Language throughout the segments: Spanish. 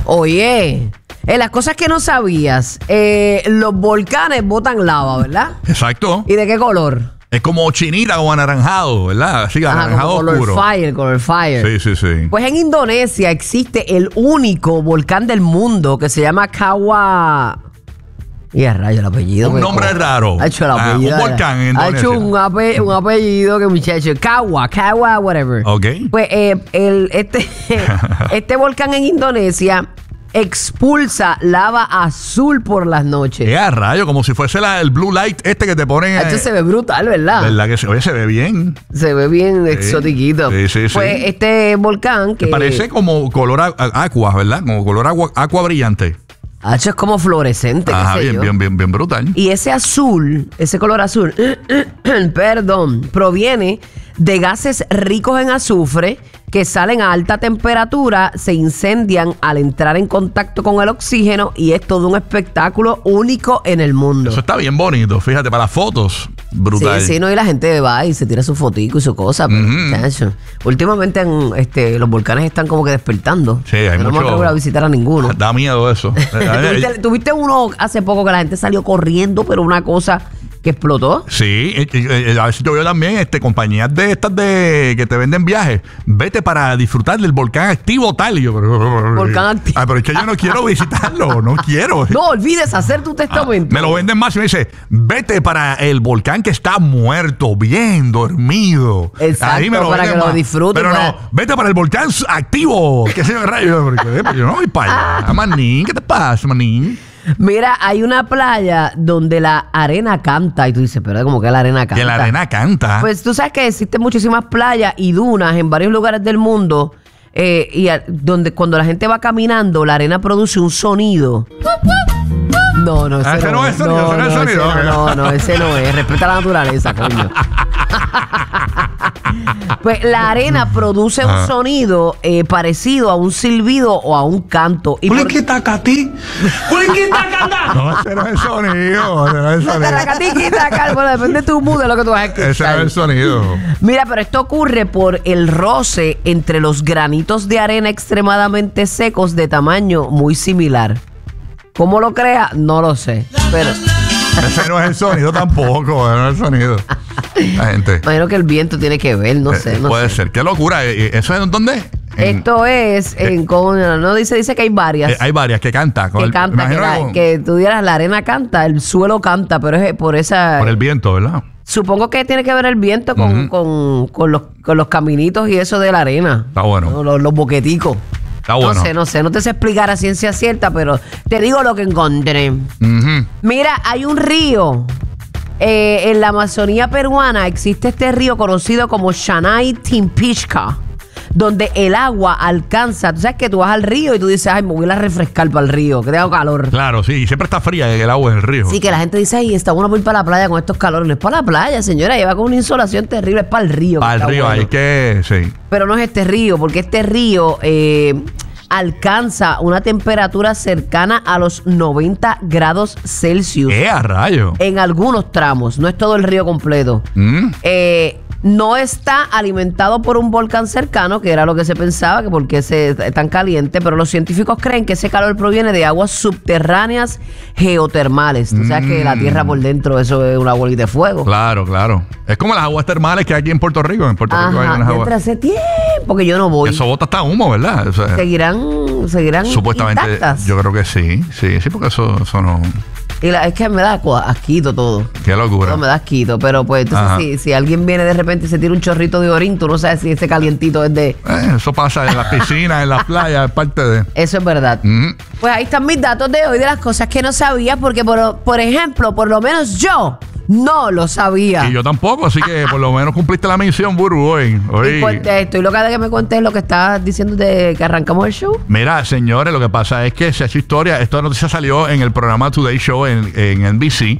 Oye, las cosas que no sabías, los volcanes botan lava, ¿verdad? Exacto. ¿Y de qué color? Es como chinita o anaranjado, ¿verdad? Así que anaranjado como oscuro. Color fire. Sí. Pues en Indonesia existe el único volcán del mundo que se llama Kawa. Y a rayo el apellido. Un nombre raro. Ha hecho el apellido. Un volcán en Ha Indonesia. hecho un apellido que muchacho. Kawa, whatever. Ok. Pues este volcán en Indonesia expulsa lava azul por las noches. A rayo, como si fuese el blue light que te ponen. Esto se ve brutal, ¿verdad? ¿Verdad que se ve bien? Se ve bien exotiquito. Sí. Pues este volcán que parece como color aqua, ¿verdad? Como color aqua brillante. es como fluorescente. Ajá, qué sé yo. bien brutal. Y ese azul, ese color azul, perdón, proviene de gases ricos en azufre que salen a alta temperatura, se incendian al entrar en contacto con el oxígeno y es todo un espectáculo único en el mundo. Eso está bien bonito, fíjate, para las fotos, brutal. Sí, no, y la gente va y se tira su fotico y su cosa, pero chacho, últimamente los volcanes están como que despertando. Sí, hay no mucho. me atrevo a visitar a ninguno. Da miedo eso. ¿Tuviste uno hace poco que la gente salió corriendo, pero una cosa que explotó? Sí, a ver si yo veo también compañías de estas que te venden viajes. Vete para disfrutar del volcán activo tal. Y yo, Volcán activo. Pero es que yo no quiero visitarlo, no quiero. No olvides hacer tu testamento. Me lo venden más y me dice, vete para el volcán que está muerto, bien dormido. Exacto, ahí me lo para venden que lo más. disfrutes. Pero no, vete para el volcán activo. ¿Qué se me rayo? Yo no voy para allá. Manín, ¿qué te pasa, manín? Mira, hay una playa donde la arena canta. Y tú dices, pero ¿cómo que la arena canta? Que la arena canta. Pues tú sabes que existen muchísimas playas y dunas en varios lugares del mundo donde cuando la gente va caminando, la arena produce un sonido. No, ese no es sonido. No, ese no es. Respeta la naturaleza, coño. Pues la arena produce un sonido parecido a un silbido o a un canto. No, ese no es el sonido. Bueno, depende de tu mood de lo que tú vas a escuchar. Ese no es el sonido. Mira, pero esto ocurre por el roce entre los granitos de arena extremadamente secos de tamaño muy similar. ¿Cómo lo crea? No lo sé. Pero ese no es el sonido tampoco. No es el sonido. La gente. imagino que el viento tiene que ver, no sé. Puede ser. Qué locura. ¿Eso es en dónde? Esto es no dice que hay varias. Hay varias que canta. Que tú dieras la arena canta, el suelo canta, pero es por esa. Por el viento, ¿verdad? Supongo que tiene que ver el viento con los caminitos y eso de la arena. Está bueno. Los boqueticos. Está bueno. No sé, no te sé explicar a ciencia cierta, pero te digo lo que encontré. Mira, hay un río. En la Amazonía peruana existe este río conocido como Shanay Timpishka, donde el agua alcanza. Tú sabes que tú vas al río y tú dices, ay, me voy a refrescar para el río, que tengo calor. Claro, sí, y siempre está fría el agua del río. Sí, que la gente dice, ay, está bueno por ir para la playa con estos calores. No es para la playa, señora, lleva con una insolación terrible, es para el río. Para el río, bueno. hay que, sí. Pero no es este río, porque este río alcanza una temperatura cercana a los 90 grados Celsius. ¡A rayo! En algunos tramos, no es todo el río completo. No está alimentado por un volcán cercano, que era lo que se pensaba, que porque es tan caliente, pero los científicos creen que ese calor proviene de aguas subterráneas geotermales. Tú sabes que la tierra por dentro, eso es una bolita de fuego. Claro. Es como las aguas termales que hay aquí en Puerto Rico. En Puerto Rico hay unas aguas. Hace tiempo que yo no voy. Eso bota hasta humo, ¿verdad? O sea, seguirán supuestamente intactas. Yo creo que sí, porque eso no. Y es que me da asquito todo. Qué locura. Todo me da asquito, pero pues entonces si alguien viene de repente y se tira un chorrito de orín, tú no sabes si ese calientito es de... Eso pasa en las piscinas, en las playas, es parte de... Eso es verdad. Pues ahí están mis datos de hoy de las cosas que no sabía, porque por ejemplo, por lo menos yo no lo sabía. Y yo tampoco, así que por lo menos cumpliste la misión, Buru, hoy. Estoy loca de que me cuentes lo que estabas diciendo de que arrancamos el show. Mira, señores, lo que pasa es que se ha hecho historia. Esta noticia salió en el programa Today Show en NBC.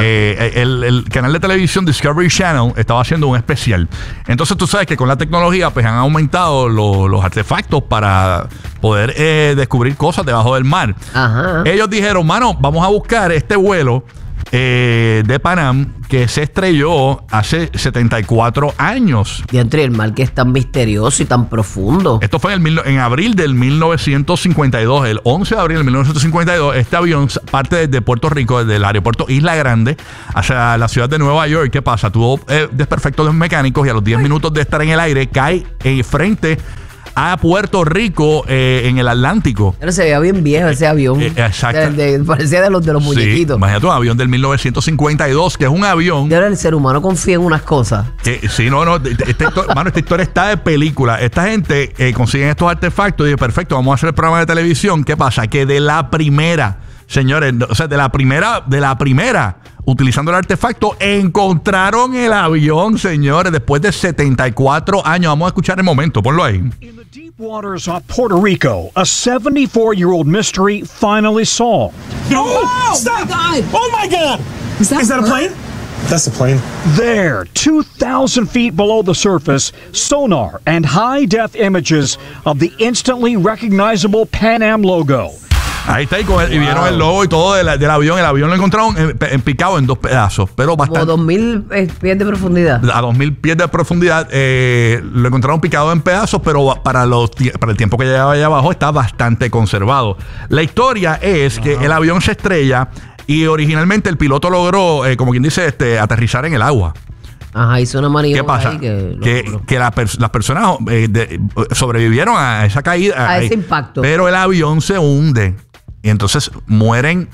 El canal de televisión Discovery Channel estaba haciendo un especial. Entonces tú sabes que con la tecnología pues han aumentado los artefactos para poder descubrir cosas debajo del mar. Ellos dijeron, mano, vamos a buscar este vuelo de Pan Am que se estrelló hace 74 años. Y entre el mar que es tan misterioso y tan profundo. Esto fue en abril del 1952, el 11 de abril del 1952. Este avión parte desde Puerto Rico, desde el aeropuerto Isla Grande, hacia la ciudad de Nueva York. ¿Qué pasa? Tuvo desperfectos mecánicos y a los 10 minutos de estar en el aire cae frente a Puerto Rico en el Atlántico. Pero se veía bien viejo ese avión. Exacto. Parecía de los muñequitos. Sí, imagínate un avión del 1952, que es un avión. Y ahora el ser humano confía en unas cosas. Sí, esta historia está de película. Esta gente consigue estos artefactos y dice, perfecto, vamos a hacer el programa de televisión. ¿Qué pasa? Que de la primera, señores, o sea, de la primera, utilizando el artefacto, encontraron el avión, señores, después de 74 años. Vamos a escuchar el momento, ponlo ahí. In the deep waters off Puerto Rico, a 74-year-old mystery finally solved. Oh, stop! Oh my God! Is that a plane? That's the plane. There, 2,000 feet below the surface, sonar and high-def images of the instantly recognizable Pan Am logo. Ahí está, y vieron el logo y todo del avión. El avión lo encontraron picado en 2 pedazos. Pero bastante. Como 2.000 pies de profundidad. A 2.000 pies de profundidad. Lo encontraron picado en pedazos, pero para el tiempo que llevaba allá abajo está bastante conservado. La historia es que el avión se estrella y originalmente el piloto logró, como quien dice, aterrizar en el agua. Ajá, hizo una maniobra. ¿Qué pasa? Ahí que las personas sobrevivieron a esa caída. A ese impacto. Pero el avión se hunde. Y entonces mueren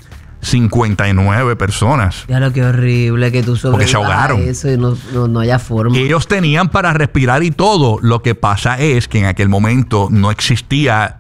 59 personas. Ya lo que horrible que tú sobrevivas. Porque se ahogaron. Eso y no haya forma. Ellos tenían para respirar y todo. Lo que pasa es que en aquel momento no existía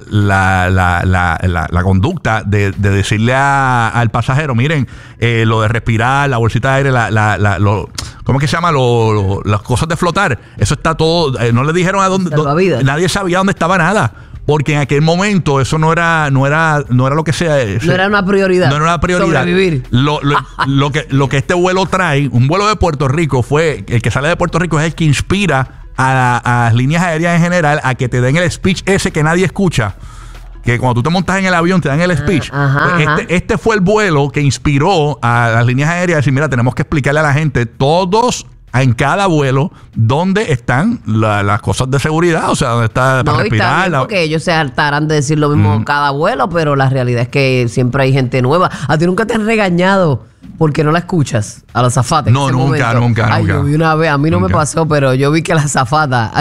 la conducta de decirle al pasajero, miren, lo de respirar, la bolsita de aire, ¿cómo es que se llama? Las cosas de flotar. Eso está todo. No le dijeron a dónde. Nadie sabía dónde estaba nada. Porque en aquel momento eso no era lo que sea. No era una prioridad. No era una prioridad. Sobrevivir. Lo que este vuelo trae, un vuelo de Puerto Rico, el que sale de Puerto Rico es el que inspira a las líneas aéreas en general a que te den el speech ese que nadie escucha. Que cuando tú te montas en el avión te dan el speech. Este fue el vuelo que inspiró a las líneas aéreas a decir, mira, tenemos que explicarle a la gente todos en cada vuelo dónde están las cosas de seguridad, o sea, dónde está para respirar. Está bien porque ellos se hartarán de decir lo mismo cada vuelo, pero la realidad es que siempre hay gente nueva. ¿A ti nunca te han regañado porque no la escuchas a la azafata? No, nunca. Yo vi una vez, a mí no me pasó, pero yo vi que la azafata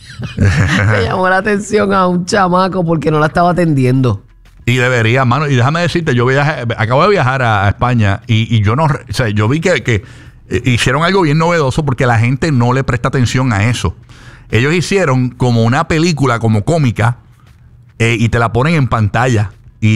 me llamó la atención a un chamaco porque no la estaba atendiendo. Y debería, mano, y déjame decirte, acabo de viajar a España y yo no, o sea, yo vi que hicieron algo bien novedoso porque la gente no le presta atención a eso. Ellos hicieron como una película, como cómica, y te la ponen en pantalla.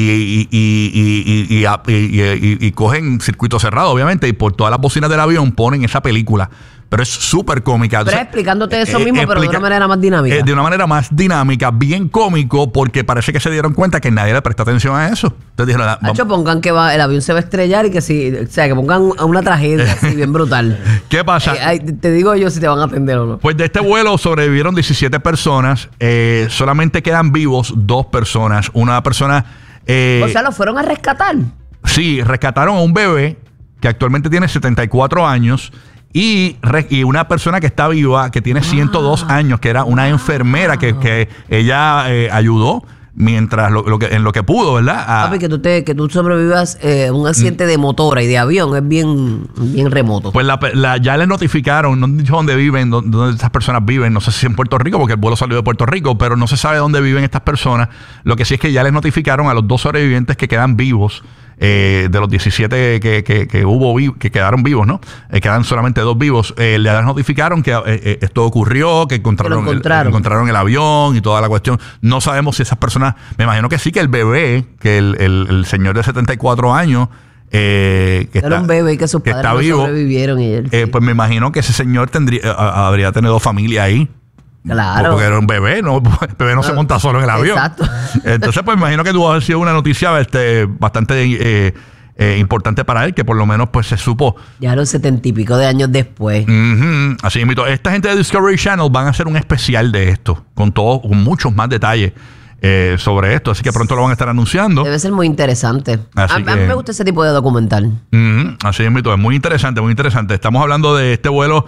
Y cogen circuito cerrado, obviamente, y por todas las bocinas del avión ponen esa película. Pero es súper cómica. Pero explicándote eso mismo, pero de una manera más dinámica. De una manera más dinámica, bien cómico, porque parece que se dieron cuenta que nadie le presta atención a eso. Entonces dijeron, Hacho, pongan que el avión se va a estrellar y que que pongan una tragedia así bien brutal. ¿Qué pasa? Te digo yo si te van a atender o no. Pues de este vuelo sobrevivieron 17 personas. Solamente quedan vivos 2 personas. Una persona... o sea, ¿lo fueron a rescatar? Sí, rescataron a un bebé que actualmente tiene 74 años y una persona que está viva, que tiene 102 años, que era una enfermera que ella ayudó mientras en lo que pudo, ¿verdad? Papi, que tú sobrevivas un accidente de motora y de avión es bien remoto. Pues ya les notificaron, no han dicho dónde viven, dónde estas personas viven, no sé si en Puerto Rico, porque el vuelo salió de Puerto Rico, pero no se sabe dónde viven estas personas. Lo que sí es que ya les notificaron a los 2 sobrevivientes que quedan vivos, de los 17 que quedaron vivos, ¿no? Quedan solamente 2 vivos. Les notificaron que esto ocurrió, que encontraron el avión y toda la cuestión. No sabemos si esas personas, me imagino que sí, que el bebé, que el señor de 74 años, era un bebé que sus padres no sobrevivieron. Y él, pues me imagino que ese señor habría tenido familia ahí. Claro. Porque era un bebé, ¿no? El bebé no se monta solo en el avión. Exacto. Entonces, pues me imagino que tuvo que haber sido una noticia bastante importante para él, que por lo menos pues se supo. Ya los 70 y pico de años después. Así mismo. Esta gente de Discovery Channel van a hacer un especial de esto, con muchos más detalles. sobre esto. Así que pronto lo van a estar anunciando. Debe ser muy interesante. A mí me gusta ese tipo de documental. Así es, muy interesante, muy interesante. Estamos hablando de este vuelo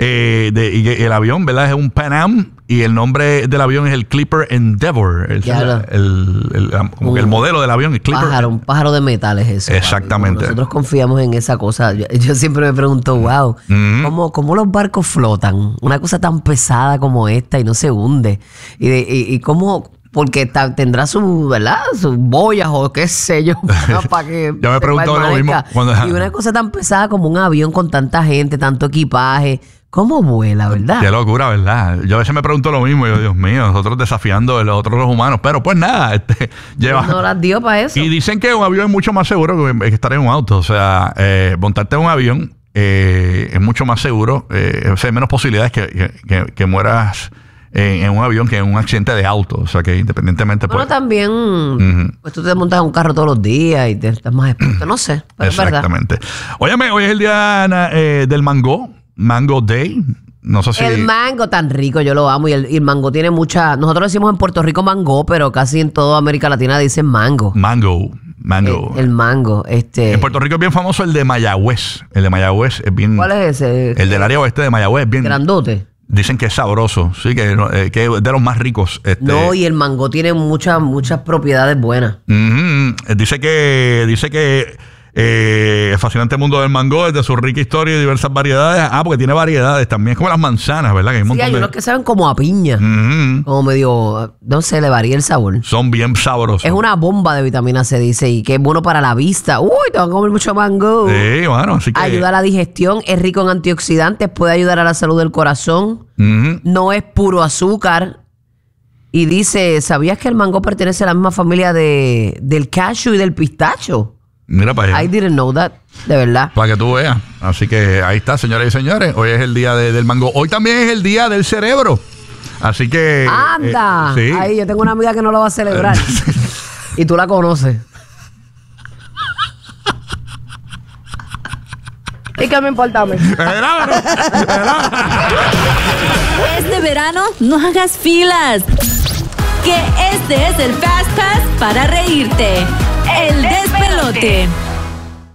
y el avión, ¿verdad? Es un Pan Am y el nombre del avión es el Clipper Endeavour. Como que el modelo del avión, el Clipper. Un pájaro de metal es eso. Exactamente. Nosotros confiamos en esa cosa. Yo siempre me pregunto, wow, ¿cómo los barcos flotan? Una cosa tan pesada como esta y no se hunde. Y cómo... Porque tendrá ¿verdad? Sus boyas o qué sé yo. Para que ya me pregunto lo mismo. Y una cosa tan pesada como un avión con tanta gente, tanto equipaje. ¿Cómo vuela, verdad? Qué locura, ¿verdad? Yo a veces me pregunto lo mismo. Yo, Dios mío, nosotros desafiando a los humanos. Pero pues nada, no las dio para eso. Y dicen que un avión es mucho más seguro que estar en un auto. O sea, montarte en un avión es mucho más seguro. Hay menos posibilidades que mueras en un avión que en un accidente de auto. O sea, que independientemente... Bueno, también, pues tú te montas en un carro todos los días y te estás más expuesto. No sé, pero exactamente. Es verdad. Óyeme, hoy es el día del mango Day. No sé si... El mango tan rico, yo lo amo. Y el mango tiene mucha... Nosotros decimos en Puerto Rico mango, pero casi en toda América Latina dicen mango. Mango. El mango. En Puerto Rico es bien famoso el de Mayagüez. El de Mayagüez es bien... ¿Cuál es ese? El del área oeste de Mayagüez es bien... Grandote. Dicen que es sabroso, sí, que es de los más ricos. No, y el mango tiene muchas propiedades buenas. Dice que el fascinante mundo del mango, desde su rica historia y diversas variedades. Porque tiene variedades también. Es como las manzanas, ¿verdad? Que hay unos que saben como a piña. Como medio, no sé, le varía el sabor. Son bien sabrosos. Es una bomba de vitamina C, dice, y que es bueno para la vista. Uy, te van a comer mucho mango. Sí, bueno, así que... Ayuda a la digestión, es rico en antioxidantes, puede ayudar a la salud del corazón. No es puro azúcar. Y dice, ¿sabías que el mango pertenece a la misma familia del cashew y del pistacho? Mira para allá. I didn't know that, de verdad. Para que tú veas. Así que ahí está, señoras y señores. Hoy es el día del mango. Hoy también es el día del cerebro. Así que... ¡Anda! Sí. Ay, yo tengo una amiga que no lo va a celebrar. Y tú la conoces. ¿Y qué me importa a mí? Este verano no hagas filas. Que este es el Fast Pass para reírte. El despelote.